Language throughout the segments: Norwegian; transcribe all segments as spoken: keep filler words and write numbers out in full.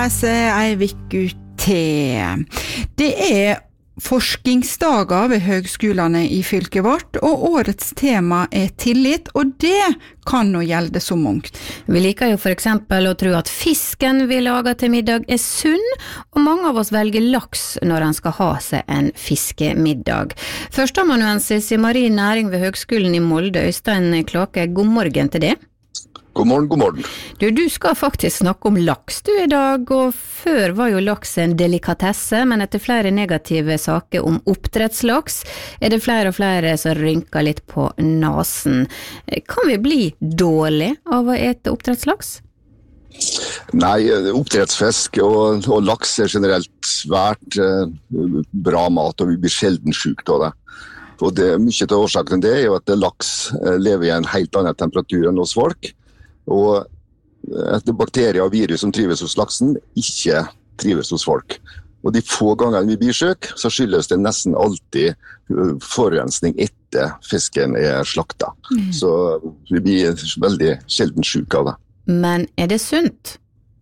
Ei uke til. Det er forskningsdager ved høgskolene i fylket vårt, og årets tema er tillit, og det kan nå gjelde så mangt. Vi liker jo for eksempel å tro at fisken vi lager til middag er sunn, og mange av oss velger laks når han skal ha seg en fiskemiddag. Førsteamanuensis i marin næring ved Høgskolen i Molde, Øystein Klake, god morgen til det. God morgen, god morgen. Du, du skal faktisk snakke om laks du i dag, og før var jo laks en delikatesse, men etter flere negative saker om oppdrettslaks er det flere og flere som rynker litt på nasen. Kan vi bli dårlig av å ete oppdrettslaks? Nei, oppdrettsfisk og, og laks er generelt svært eh, bra mat, og vi blir sjelden sykt av det. Og det, mye til årsaken til det er jo at laks lever i en helt annen temperatur enn hos folk, og at bakterier og virus som trives hos laksen ikke trives hos folk. Og de få gangene vi blir syke, så skyldes det nesten alltid forurensning etter fisken er slakta. Mm. Så vi blir veldig sjelden syke av det. Men er det sunt?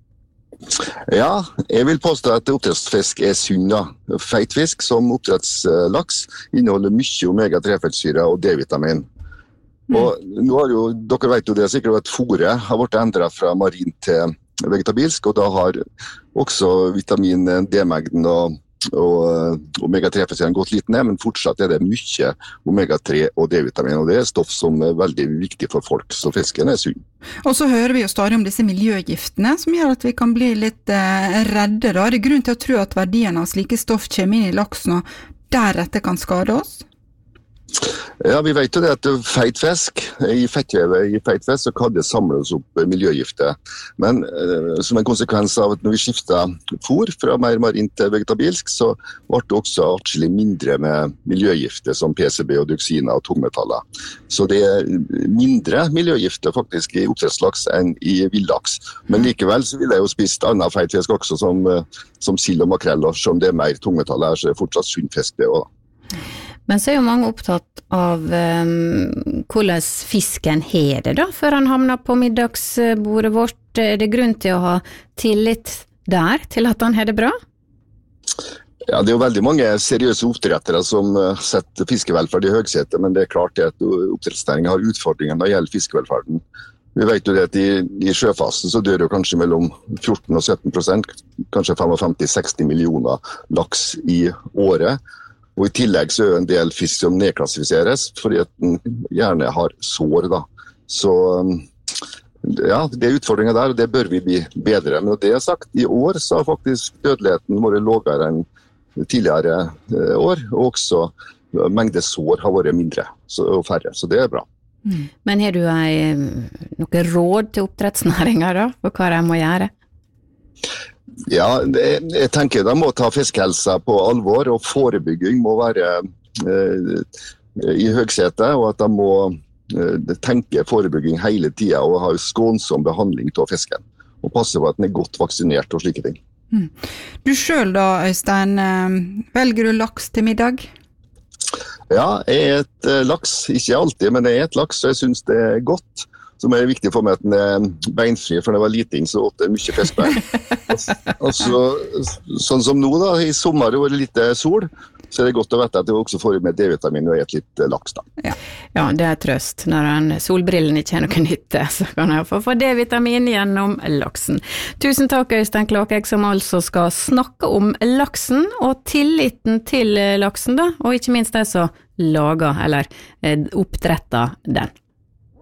Ja, jeg vil påstå at oppdrettsfisk er sunn. Da. Feitfisk som oppdrettslaks inneholder mye omega tre-fettsyre og D-vitamin. Mm. Og nå har jo, dere vet jo det sikkert at fôret har vært endret fra marin til vegetabilsk, og da har også vitamin D-mengden og, og omega tre-fettsyren gått litt ned, men fortsatt er det mye omega tre og D-vitamin, og det er stoff som er veldig viktig for folk, så fisken er sunn. Og så hører vi jo stadig om disse miljøgiftene, som gjør at vi kan bli litt eh, redde. Da. Det er grunn til å tro at verdien av slike stoff kommer inn i laksen, og deretter kan skade oss? Ja, vi vet jo det at feit fisk, i fettvevet i feit fisk, så kan det samles opp miljøgifter. Men eh, som en konsekvens av at når vi skifter fôr fra mer marint til vegetabilsk, så ble det også atskillig mindre med miljøgifter som P C B og dioxiner og tungmetaller. Så det er mindre miljøgifter faktisk i oppdrettslaks enn i villaks. Men likevel så vil jeg jo spist annen feit fisk også, som, som sild og makrell, og som det er mer tungmetaller, så er det fortsatt sunn fisk det også. Men så er jo mange opptatt av um, hvordan fisken har det da, før han havner på middagsbordet vårt. Er det grunn til å ha tillit der, til at han har det bra? Ja, det er jo veldig mange seriøse oppdrettere som setter fiskevelferd i høgsetet, men det er klart at oppdrettsnæringen har utfordringer når det gjelder fiskevelferden. Vi vet jo det at i, i sjøfasen så dør jo kanskje mellom fjorten og sytten prosent, kanskje femtifem til seksti millioner laks i året. Og i tillegg så er det en del fisk som nedklassifiseres, fordi at den gjerne har sår da. Så ja, det er utfordringer der, og det bør vi bli bedre. Men det er sagt, i år så har faktisk dødeligheten vært lavere enn tidligere år, og også mengde sår har vært mindre og færre, så det er bra. Mm. Men har du ei, noe råd til oppdrettsnæringen da, for hva de må gjøre? Ja, jeg tenker de må ta fiskehelsa på alvor, og forebygging må være eh, i høgsetet, og at de må eh, tenke forebygging hele tiden og ha skånsom behandling av fisken, og passe på at den er godt vaksinert og slike ting. Mm. Du selv da, Øystein, velger du laks til middag? Ja, jeg et laks, ikke alltid, men jeg et laks, og jeg synes det er godt. Som er viktig for meg at den er beinfri, for når jeg var liting så åt det mye fiskbein. Og så, sånn som nå da, i sommer og litt sol, så er det godt å vite at det også får med D-vitamin og et litt laks da. Ja. ja, det er trøst. Når en solbrillen ikke er noe nytte, så kan jeg få, få D-vitamin gjennom laksen. Tusen takk, Øystein Klake, som altså skal snakke om laksen og tilliten til laksen da, og ikke minst de som lager eller oppdretter den.